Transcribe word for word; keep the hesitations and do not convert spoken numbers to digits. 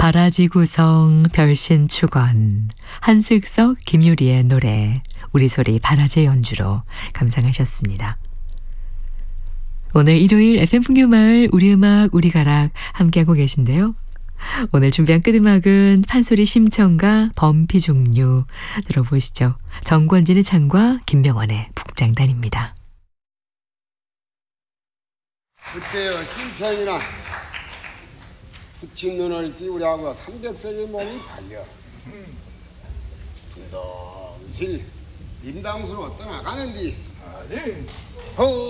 바라지 구성 별신 축원 한승석 김유리의 노래 우리 소리 바라지 연주로 감상하셨습니다. 오늘 일요일 에프엠 풍류마을 우리 음악 우리 가락 함께하고 계신데요. 오늘 준비한 끝음악은 판소리 심청가 범피 종류 들어보시죠. 정권진의 창과 김명원의 북장단입니다. 그때요 심청이나 붙인 눈을 띄우려고 삼백석의 몸이 달려 두덩실 임당수로 떠나가는디 아니 호